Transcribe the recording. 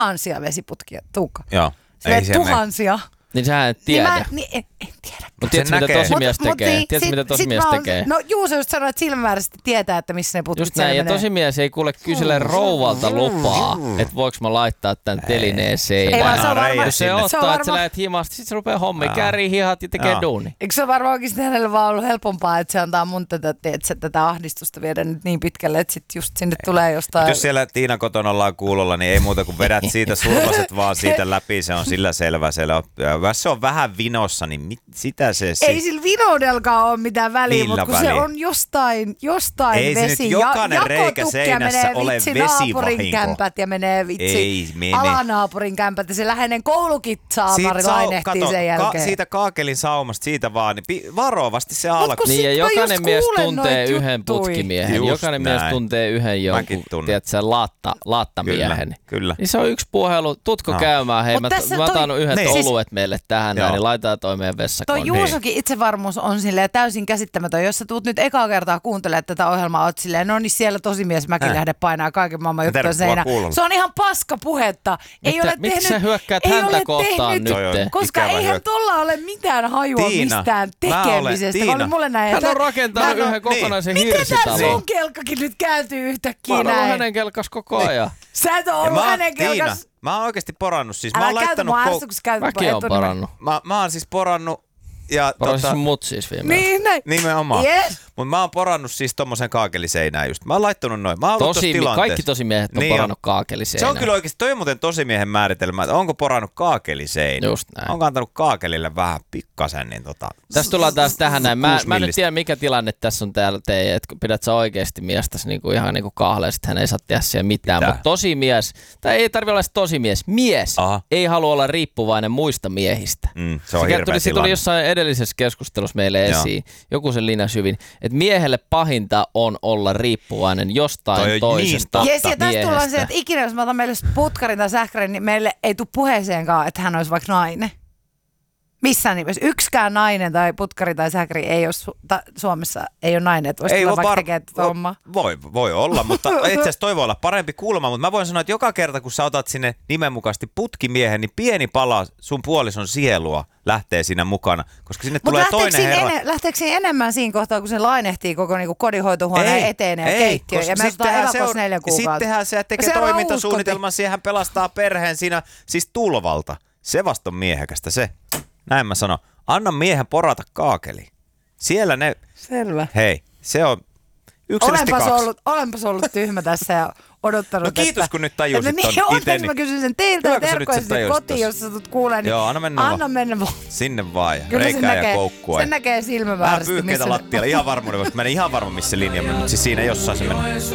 tuhansia vesiputkia, Tuukka. Joo. Tuhansia. Niin sähän et tiedä. En tiedä. Mutta tiedätkö, mitä tosimies tekee? Tiedätkö, mitä tosimies tekee? No Juuso just sanoi, että silmämääräisesti tietää, että missä ne putkit just näin, ja tosimies ei kuule kysele rouvalta lupaa, että voiko mä laittaa tän telineen seinään. Jos se ottaa, että sä lähet himasta, sit se rupeaa hommi, käärii hihat ja tekee duuni. Eikö se ole varmaan oikeasti hänelle vaan ollut helpompaa, että se antaa mun tätä ahdistusta viedä nyt niin pitkälle, että sit just sinne tulee jostain. Jos siellä Tiina kotona ollaan kuulolla, niin ei muuta kuin vedät siitä surmaset vaan siitä läpi, se on sillä selvä. Jos se on vähän vinossa, niin sitä se... Ei sillä vinoudellakaan ole mitään väliä, mutta kun se on jostain ei vesi. Ei se nyt jokainen reikä seinässä ole vesivahinko. Naapurin kämpät ja menee vitsi alanaapurin kämpät ja se läheinen koulukisaapari lainehtii sen jälkeen. Siitä kaakelin saumasta, siitä vaan, niin varovasti se alkoi. Niin ja jokainen mies tuntee yhden putkimiehen. Jokainen mies tuntee yhden jonkun, tiedätkö, laattamiehen. Kyllä. Niin se on yksi puhelu. Tutko käymään? Hei, mä otan yhdet oluet meille tähän näin, niin laitetaan toi meidän vessakoon. Toi Juusokin itsevarmuus on silleen täysin käsittämätön. Jos sä tuut nyt ekaa kertaa kuuntelemaan tätä ohjelmaa, oot silleen, no niin siellä tosimies Mäkilähde painaa kaiken maailman juttuja seinään. Se on ihan paska puhetta. Miksi sä hyökkäät häntä kohtaan nyt? Koska eihän tolla ole mitään hajua mistään tekemisestä. Hän on rakentanut yhden kokonaisen hirsitalon. Miten sun kelkkakin nyt kääntyy yhtäkkiä näin? Mä oon ollut hänen kelkas koko ajan. Sä et ole ollut hänen kelkas. Mä oon oikeesti porannut siis. Älä käytä mua ärsytys käytä. Mäkin oon porannut. Mä oon siis porannut. Porasit sun mut siis viimein. Niin näin. Nimenomaan. Yes. Mut mä oon porannut siis tommosen kaakeliseinään just. Mä oon laittanut noin. Mä oon ollut tossa tilanteessa. Kaikki tosimiehet on porannut kaakeliseinään. Se on kyllä oikeesti, toi on muuten tosimiehen määritelmä, että onko porannut kaakeliseinään. Just näin. Onko antanut kaakelille vähän pikkasen, niin Tässä tullaan taas tähän näin. Mä en nyt tiedä mikä tilanne tässä on täällä teidän, että pidät sä oikeesti miestäsi niinku ihan niinku kahleen, sit hän ei saa tehdä siellä mitään. Mutta tosimies, tai ei tarvi olla tosimies, mies ei halua olla riippuvainen muista miehistä. Se on hirveä tilanne. Se tuli jossain edellisessä keskustelussa meille esiin. Joku sen linjasi hyvin, että miehelle pahinta on olla riippuvainen jostain toisesta miehestä. Ja tästä tullaan se, että ikinä jos mä otan meille putkarin tai sähkärin, niin meille ei tule puheeseenkaan, että hän olisi vaikka nainen. Missään nimessä. Yksikään nainen tai putkari tai sähkäri ei ole Suomessa ei ole nainen, että voisi tulla vaikka tekemään tuota hommaa. Voi olla, mutta itse asiassa toi voi olla parempi kulma, mutta mä voin sanoa, että joka kerta kun sä otat sinne nimenmukaisesti putkimiehen, niin pieni pala sun puolison sielua lähtee siinä mukana, koska sinne tulee toinen herra. Lähteekö siinä enemmän siinä kohtaa, kun se lainehtii koko niinku kodinhoitohuoneen eteen ja keittiöön ja me otetaan evakos 4 kuukautta? Sittenhän se tekee toimintasuunnitelman, siihen pelastaa perheen siinä siis tulvalta. Se vasta on miehekästä se. Näin mä sanon. Anna miehen porata kaakeli. Siellä ne... Selvä. Hei, se on 1-2. Olenpas ollut tyhmä tässä ja odottanut, no kiitos, kun nyt tajusit ton iteni. Mä kysyn sen teiltä ja terkkoja sinne kotiin, jos sä tulet kuulee. Joo, anna mennä vaan. Sinne vaan ja reikää ja koukkua. Sen näkee silmämääräisesti. Vähän pyyhkeitä lattialla. Ihan varmuuden, koska mä en ihan varma, missä se linja meni, mutta siis siinä jossain se meni.